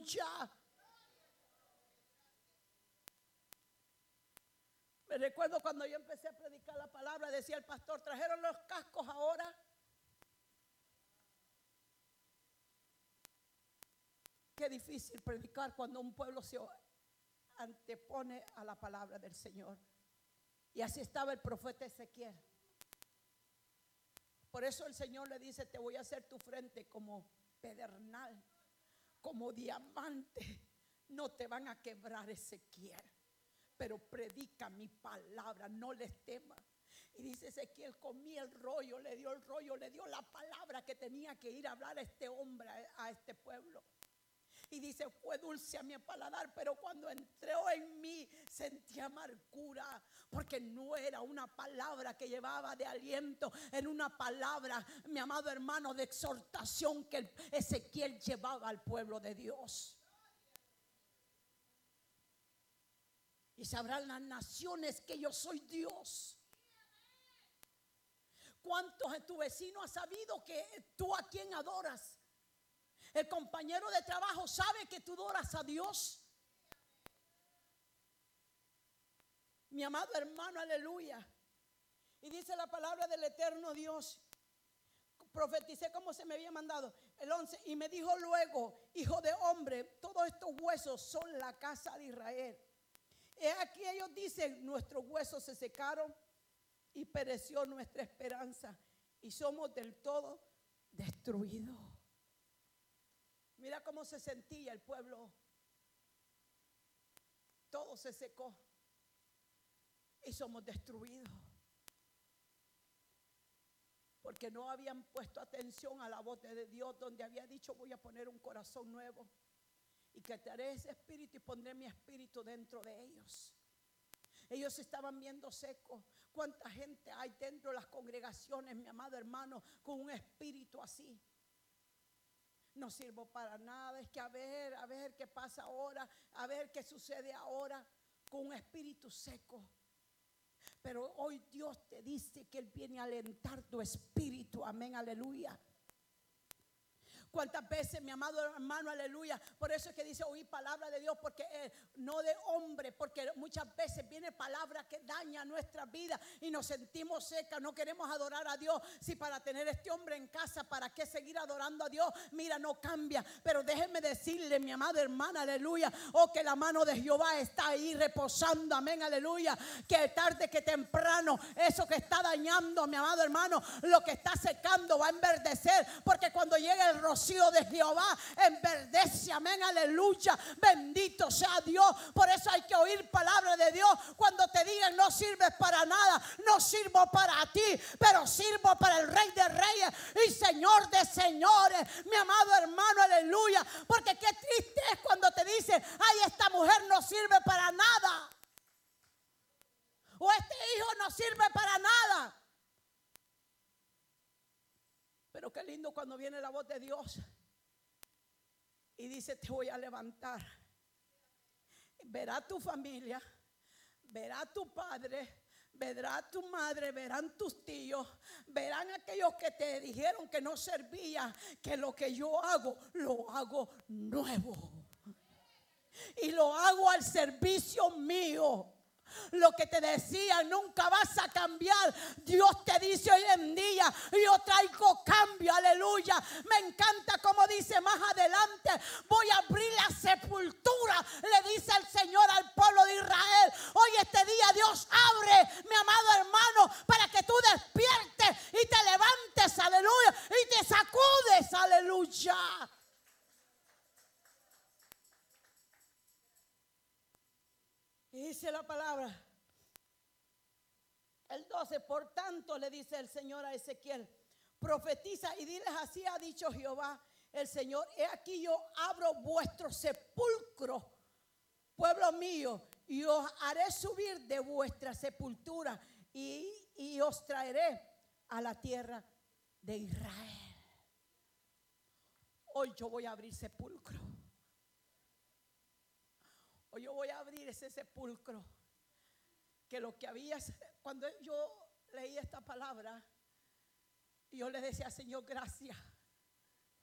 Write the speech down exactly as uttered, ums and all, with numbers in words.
aleluya. Me recuerdo cuando yo empecé a predicar la palabra, decía el pastor, ¿trajeron los cascos ahora? Qué difícil predicar cuando un pueblo se antepone a la palabra del Señor. Y así estaba el profeta Ezequiel. Por eso el Señor le dice, te voy a hacer tu frente como pedernal, como diamante. No te van a quebrar, Ezequiel, pero predica mi palabra, no les temas. Y dice Ezequiel, comí el rollo, le dio el rollo, le dio la palabra que tenía que ir a hablar a este hombre, a este pueblo. Y dice, fue dulce a mi paladar, pero cuando entró en mí sentí amargura, porque no era una palabra que llevaba de aliento, era una palabra, mi amado hermano, de exhortación que Ezequiel llevaba al pueblo de Dios. Y sabrán las naciones que yo soy Dios. ¿Cuántos de tu vecino ha sabido que tú a quién adoras? El compañero de trabajo sabe que tú adoras a Dios. Mi amado hermano, aleluya. Y dice la palabra del eterno Dios. Profeticé como se me había mandado. El once. Y me dijo luego, hijo de hombre, todos estos huesos son la casa de Israel. He aquí ellos dicen, nuestros huesos se secaron y pereció nuestra esperanza y somos del todo destruidos. Mira cómo se sentía el pueblo. Todo se secó y somos destruidos. Porque no habían puesto atención a la voz de Dios, donde había dicho, voy a poner un corazón nuevo y quitaré ese espíritu y pondré mi espíritu dentro de ellos. Ellos estaban viendo secos. ¿Cuánta gente hay dentro de las congregaciones, mi amado hermano, con un espíritu así? No sirvo para nada, es que a ver, a ver qué pasa ahora, a ver qué sucede ahora, con un espíritu seco. Pero hoy Dios te dice que Él viene a alentar tu espíritu, amén, aleluya. ¿Cuántas veces, mi amado hermano, aleluya? Por eso es que dice oír palabra de Dios, porque eh, no de hombre, porque muchas veces viene palabra que daña nuestra vida y nos sentimos secas, no queremos adorar a Dios. Si para tener este hombre en casa, ¿para qué seguir adorando a Dios? Mira, no cambia. Pero déjeme decirle, mi amada hermana, aleluya, oh, que la mano de Jehová está ahí reposando, amén, aleluya. Que tarde que temprano, eso que está dañando, mi amado hermano, lo que está secando va a enverdecer, porque cuando llegue el rocío de Jehová enverdece, amén, aleluya, bendito sea Dios. Por eso hay que oír palabra de Dios. Cuando te digan no sirves para nada, no sirvo para ti, pero sirvo para el Rey de Reyes y Señor de Señores, mi amado hermano, aleluya. Porque qué triste es cuando te dicen, ay, esta mujer no sirve para nada, o este hijo no sirve para nada. Pero qué lindo cuando viene la voz de Dios y dice, te voy a levantar. Verá tu familia, verá tu padre, verá tu madre, verán tus tíos, verán aquellos que te dijeron que no servía, que lo que yo hago, lo hago nuevo. Y lo hago al servicio mío. Lo que te decía, nunca vas a cambiar. Dios te dice hoy en día, yo traigo cambio, aleluya. Me encanta como dice más adelante, voy a abrir la sepultura, le dice el Señor al pueblo de Israel. Hoy este día Dios abre, mi amado hermano, para que tú despiertes y te levantes, aleluya, y te sacudes, aleluya. Y dice la palabra, el doce, por tanto le dice el Señor a Ezequiel, profetiza y diles así ha dicho Jehová el Señor, he aquí yo abro vuestro sepulcro, pueblo mío, y os haré subir de vuestra sepultura y, y os traeré a la tierra de Israel. Hoy yo voy a abrir sepulcro. Hoy yo voy a abrir ese sepulcro. Que lo que había, cuando yo leí esta palabra, yo le decía, Señor, gracias.